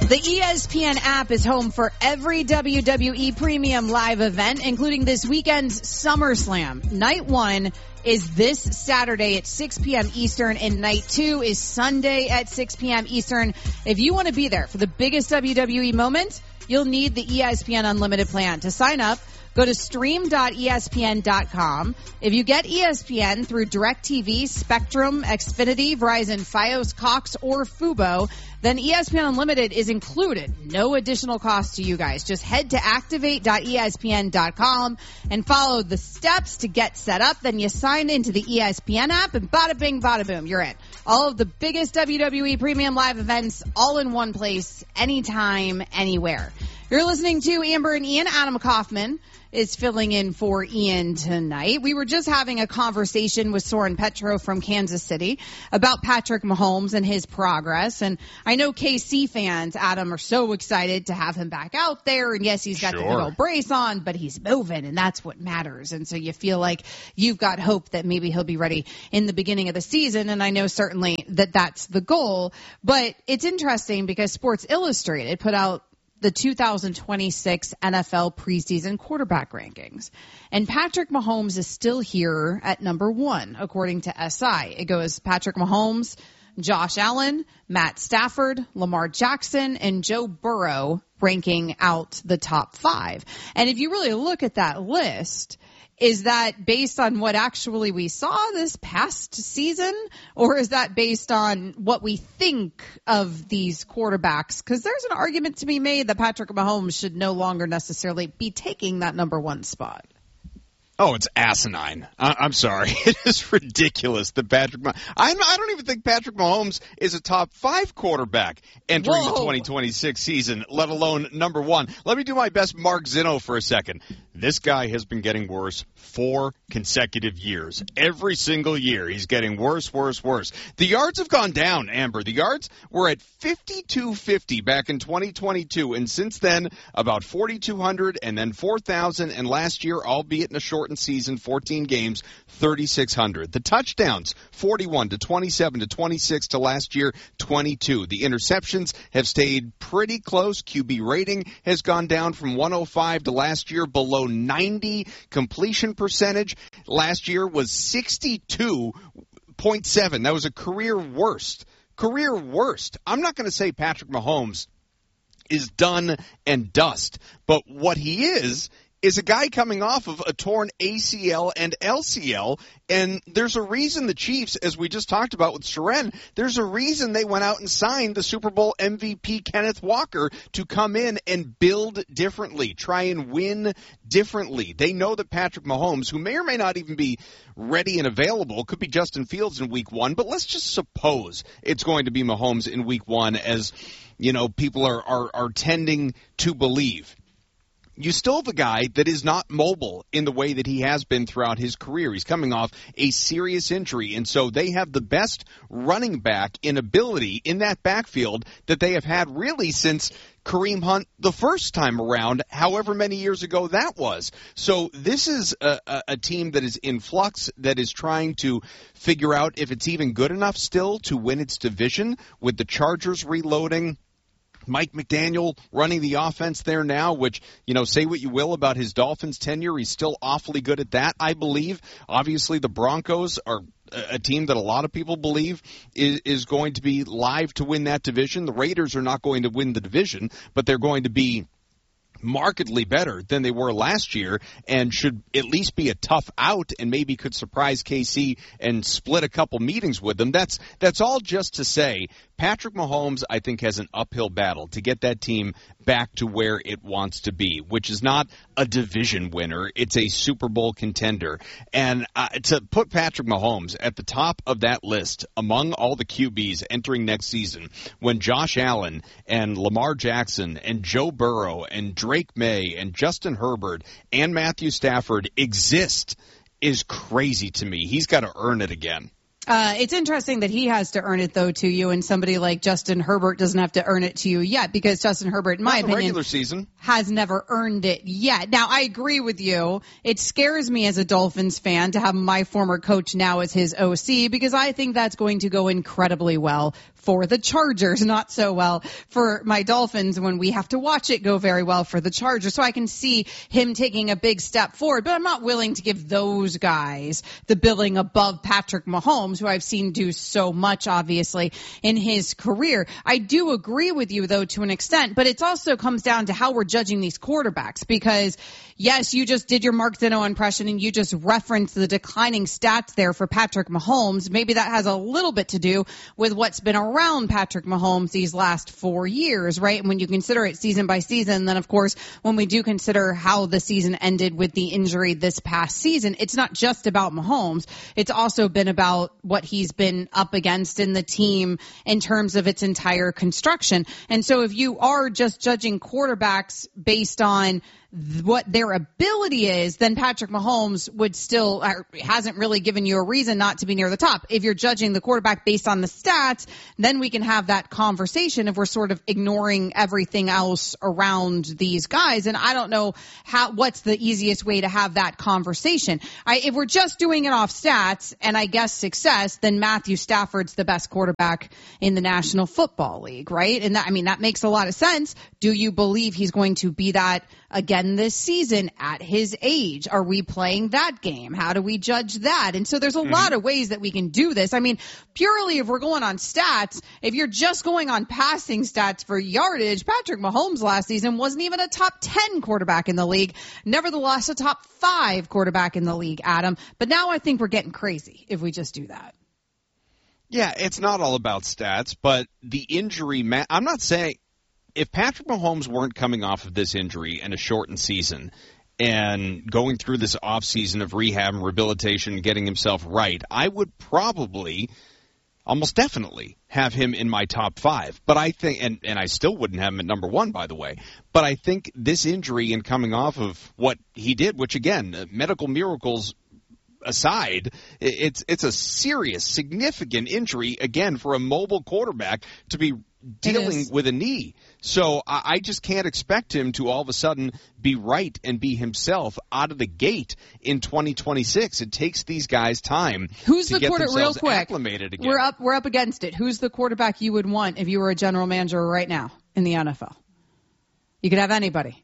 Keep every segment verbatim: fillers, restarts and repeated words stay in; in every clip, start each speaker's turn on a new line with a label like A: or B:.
A: The E S P N app is home for every W W E Premium live event, including this weekend's SummerSlam. Night one is this Saturday at six p.m. Eastern, and night two is Sunday at six p.m. Eastern. If you want to be there for the biggest W W E moment, you'll need the E S P N Unlimited plan. To sign up, go to stream dot E S P N dot com. If you get E S P N through DirecTV, Spectrum, Xfinity, Verizon, Fios, Cox, or Fubo, then E S P N Unlimited is included. No additional cost to you guys. Just head to activate dot E S P N dot com and follow the steps to get set up. Then you sign into the E S P N app, and bada bing, bada boom, you're in. All of the biggest W W E Premium live events all in one place, anytime, anywhere. You're listening to Amber and Ian. Adam Kaufman is filling in for Ian tonight. We were just having a conversation with Soren Petro from Kansas City about Patrick Mahomes and his progress. And I know K C fans, Adam, are so excited to have him back out there. And yes, he's got
B: sure.
A: the big old brace on, but he's moving, and that's what matters. And so you feel like you've got hope that maybe he'll be ready in the beginning of the season. And I know certainly that that's the goal. But it's interesting because Sports Illustrated put out the two thousand twenty-six N F L preseason quarterback rankings. And Patrick Mahomes is still here at number one, according to S I. It goes Patrick Mahomes, Josh Allen, Matt Stafford, Lamar Jackson, and Joe Burrow ranking out the top five. And if you really look at that list, is that based on what actually we saw this past season, or is that based on what we think of these quarterbacks? Because there's an argument to be made that Patrick Mahomes should no longer necessarily be taking that number one spot.
B: Oh, it's asinine. I- I'm sorry. It is ridiculous that Patrick Mahomes – I don't even think Patrick Mahomes is a top five quarterback entering
A: Whoa.
B: the twenty twenty-six season, let alone number one. Let me do my best Mark Zinno for a second. This guy has been getting worse four consecutive years. Every single year he's getting worse, worse, worse. The yards have gone down, Amber. The yards were at fifty-two fifty back in twenty twenty-two, and since then about forty-two hundred and then four thousand, and last year, albeit in a shortened season, fourteen games, thirty-six hundred. The touchdowns, forty-one to twenty-seven to twenty-six to last year, twenty-two. The interceptions have stayed pretty close. Q B rating has gone down from one oh five to last year below ninety. Completion percentage last year was sixty-two point seven. That was a career worst. Career worst. I'm not going to say Patrick Mahomes is done and dust, but what he is is a guy coming off of a torn A C L and L C L, and there's a reason the Chiefs, as we just talked about with Soren, there's a reason they went out and signed the Super Bowl M V P Kenneth Walker to come in and build differently, try and win differently. They know that Patrick Mahomes, who may or may not even be ready and available, could be Justin Fields in week one, but let's just suppose it's going to be Mahomes in week one, as you know, people are, are, are tending to believe. You still have a guy that is not mobile in the way that he has been throughout his career. He's coming off a serious injury, and so they have the best running back in ability in that backfield that they have had really since Kareem Hunt the first time around, however many years ago that was. So this is a, a, a team that is in flux, that is trying to figure out if it's even good enough still to win its division, with the Chargers reloading. Mike McDaniel running the offense there now, which, you know, say what you will about his Dolphins tenure, he's still awfully good at that, I believe. Obviously, the Broncos are a team that a lot of people believe is, is going to be live to win that division. The Raiders are not going to win the division, but they're going to be markedly better than they were last year and should at least be a tough out and maybe could surprise K C and split a couple meetings with them. That's that's all just to say Patrick Mahomes, I think, has an uphill battle to get that team back to where it wants to be, which is not a division winner. It's a Super Bowl contender. And uh, to put Patrick Mahomes at the top of that list among all the Q Bs entering next season, when Josh Allen and Lamar Jackson and Joe Burrow and Drake May and Justin Herbert and Matthew Stafford exist, is crazy to me. He's got to earn it again.
A: Uh, it's interesting that he has to earn it, though, to you, and somebody like Justin Herbert doesn't have to earn it to you yet, because Justin Herbert, in my opinion,
B: regular season,
A: has never earned it yet. Now, I agree with you. It scares me as a Dolphins fan to have my former coach now as his O C, because I think that's going to go incredibly well for the Chargers, not so well for my Dolphins when we have to watch it go very well for the Chargers. So I can see him taking a big step forward, but I'm not willing to give those guys the billing above Patrick Mahomes, who I've seen do so much, obviously, in his career. I do agree with you, though, to an extent, but it also comes down to how we're judging these quarterbacks, because yes, you just did your Mark Zinno impression and you just referenced the declining stats there for Patrick Mahomes. Maybe that has a little bit to do with what's been around Patrick Mahomes these last four years, right? And when you consider it season by season, then of course, when we do consider how the season ended with the injury this past season, it's not just about Mahomes. It's also been about what he's been up against in the team in terms of its entire construction. And so if you are just judging quarterbacks based on what their ability is, then Patrick Mahomes would still uh, hasn't really given you a reason not to be near the top. If you're judging the quarterback based on the stats, then we can have that conversation if we're sort of ignoring everything else around these guys. And I don't know how what's the easiest way to have that conversation. I, if we're just doing it off stats and I guess success, then Matthew Stafford's the best quarterback in the National Football League, right? And that, I mean, that makes a lot of sense. Do you believe he's going to be that again this season at his age? Are we playing that game? How do we judge that? And so there's a mm-hmm. lot of ways that we can do this. I mean, purely if we're going on stats, if you're just going on passing stats for yardage, Patrick Mahomes last season wasn't even a top ten quarterback in the league. Nevertheless, a top five quarterback in the league, Adam. But now I think we're getting crazy if we just do that.
B: Yeah, it's not all about stats, but the injury, ma- I'm not saying if Patrick Mahomes weren't coming off of this injury and a shortened season and going through this offseason of rehab and rehabilitation, getting himself right, I would probably, almost definitely, have him in my top five. But I think, and, and I still wouldn't have him at number one, by the way, but I think this injury and coming off of what he did, which again, medical miracles aside, it's it's a serious, significant injury, again, for a mobile quarterback to be dealing with a knee. So I, I just can't expect him to all of a sudden be right and be himself out of the gate in twenty twenty-six. It takes these guys time
A: Who's
B: to
A: the
B: get
A: quarter,
B: themselves
A: real quick,
B: acclimated again.
A: We're up, we're up against it. Who's the quarterback you would want if you were a general manager right now in the N F L? You could have anybody.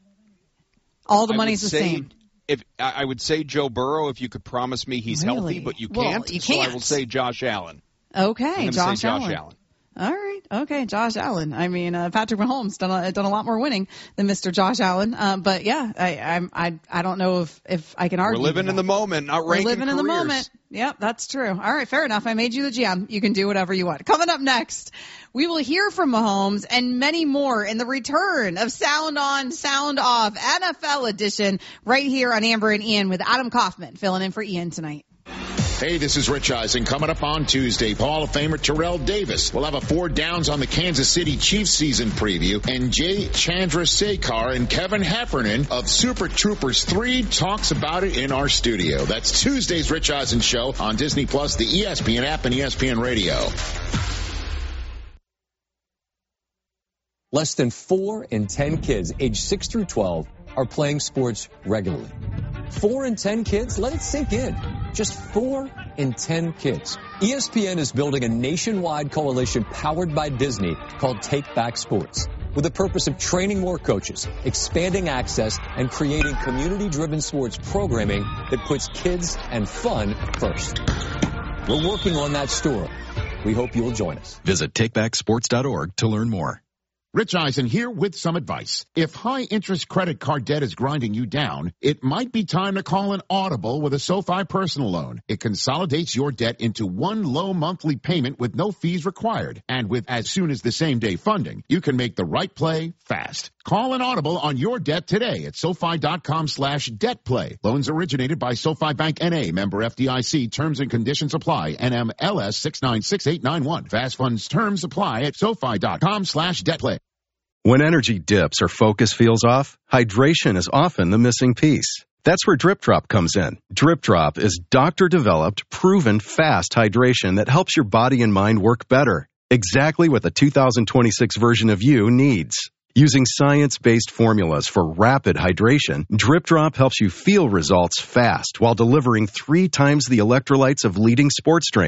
A: All the
B: I
A: money's the
B: say,
A: same.
B: If I would say Joe Burrow, if you could promise me he's
A: really?
B: healthy, but you
A: well,
B: can't,
A: you can't.
B: so I will say Josh Allen.
A: Okay,
B: Josh,
A: Josh Allen.
B: Josh Allen.
A: All right. Okay, Josh Allen. I mean, uh, Patrick Mahomes done a, done a lot more winning than Mister Josh Allen. Um, but yeah, I, I'm, I I don't know if, if I can argue.
B: We're living in the moment, not ranking
A: We're living
B: careers.
A: in the moment. Yep, that's true. All right, fair enough. I made you the G M. You can do whatever you want. Coming up next, we will hear from Mahomes and many more in the return of Sound On, Sound Off N F L edition right here on Amber and Ian with Adam Kaufman filling in for Ian tonight.
C: Hey, this is Rich Eisen. Coming up on Tuesday, Hall of Famer Terrell Davis will have a four downs on the Kansas City Chiefs season preview, and Jay Chandrasekhar and Kevin Heffernan of Super Troopers three talks about it in our studio. That's Tuesday's Rich Eisen Show on Disney Plus, the E S P N app, and E S P N Radio.
D: Less than four in ten kids aged six through twelve are playing sports regularly. Four in ten kids? Let it sink in. Just four in ten kids. E S P N is building a nationwide coalition powered by Disney called Take Back Sports, with the purpose of training more coaches, expanding access, and creating community-driven sports programming that puts kids and fun first. We're working on that story. We hope you'll join us.
E: Visit take back sports dot org to learn more.
C: Rich Eisen here with some advice. If high-interest credit card debt is grinding you down, it might be time to call an Audible with a SoFi personal loan. It consolidates your debt into one low monthly payment with no fees required. And with as soon as the same-day funding, you can make the right play fast. Call an Audible on your debt today at SoFi.com slash debt play. Loans originated by SoFi Bank N A, member F D I C. Terms and conditions apply. N M L S six nine six eight nine one. Fast funds terms apply at SoFi.com slash debt play.
E: When energy dips or focus feels off, hydration is often the missing piece. That's where Drip Drop comes in. Drip Drop is doctor-developed, proven fast hydration that helps your body and mind work better. Exactly what the two thousand twenty-six version of you needs. Using science-based formulas for rapid hydration, Drip Drop helps you feel results fast while delivering three times the electrolytes of leading sports drinks.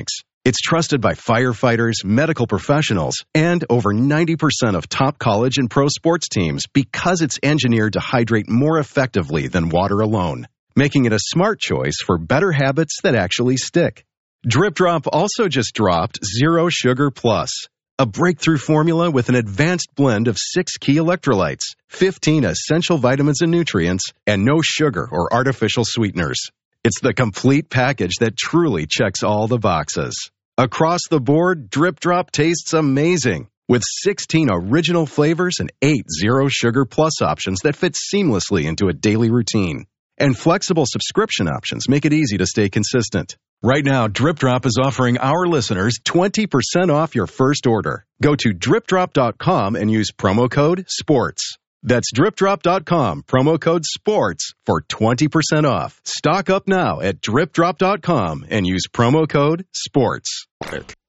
E: It's trusted by firefighters, medical professionals, and over ninety percent of top college and pro sports teams because it's engineered to hydrate more effectively than water alone, making it a smart choice for better habits that actually stick. Drip Drop also just dropped Zero Sugar Plus, a breakthrough formula with an advanced blend of six key electrolytes, fifteen essential vitamins and nutrients, and no sugar or artificial sweeteners. It's the complete package that truly checks all the boxes. Across the board, Drip Drop tastes amazing, with sixteen original flavors and eight Zero Sugar Plus options that fit seamlessly into a daily routine. And flexible subscription options make it easy to stay consistent. Right now, Drip Drop is offering our listeners twenty percent off your first order. Go to drip drop dot com and use promo code SPORTS. That's drip drop dot com, promo code SPORTS for twenty percent off. Stock up now at drip drop dot com and use promo code SPORTS.